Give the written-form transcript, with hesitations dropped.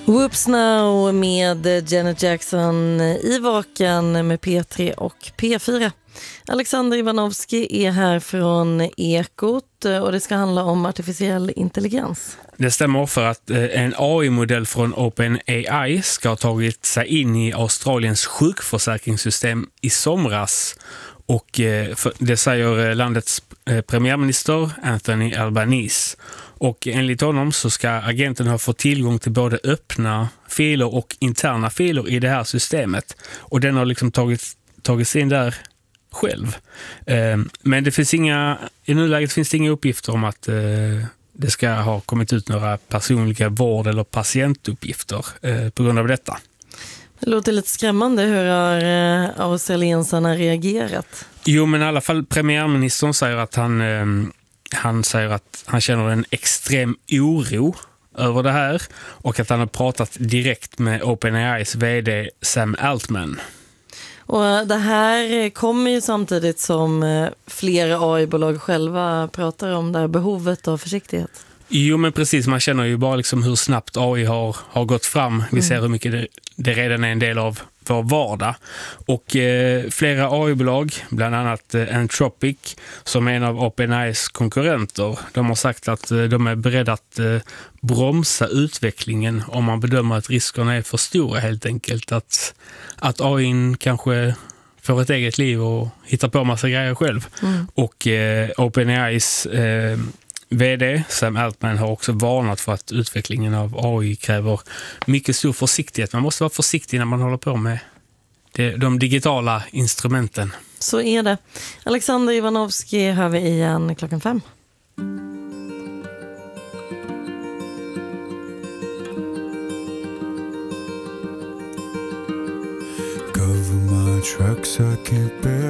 Whoops Now med Janet Jackson i Vaken med P3 och P4. Alexander Ivanovski är här från Ekot och det ska handla om artificiell intelligens. Det stämmer för att en AI-modell från OpenAI ska ha tagit sig in i Australiens sjukförsäkringssystem i somras. Och det säger landets premiärminister Anthony Albanese. Och enligt honom så ska agenten ha fått tillgång till både öppna filer och interna filer i det här systemet. Och den har liksom tagits in där själv. Men det finns i nuläget finns det inga uppgifter om att det ska ha kommit ut några personliga vård- eller patientuppgifter på grund av detta. Det låter lite skrämmande. Hur har australiensarna reagerat? Jo, men i alla fall premiärministern säger att han säger att han känner en extrem oro över det här och att han har pratat direkt med OpenAIs vd Sam Altman. Och det här kommer ju samtidigt som flera AI-bolag själva pratar om det här behovet av försiktighet. Jo, men precis. Man känner ju bara liksom hur snabbt AI har gått fram. Vi ser hur mycket det redan är en del av vår vardag. Och flera AI-bolag, bland annat Anthropic, som är en av OpenAIs konkurrenter, de har sagt att de är beredda att bromsa utvecklingen om man bedömer att riskerna är för stora helt enkelt. Att AI kanske får ett eget liv och hittar på massa grejer själv. Och OpenAIs vd Sam Altman har också varnat för att utvecklingen av AI kräver mycket stor försiktighet. Man måste vara försiktig när man håller på med de digitala instrumenten. Så är det. Alexander Ivanovski hör vi igen 5:00. Cover my tracks, I can't bear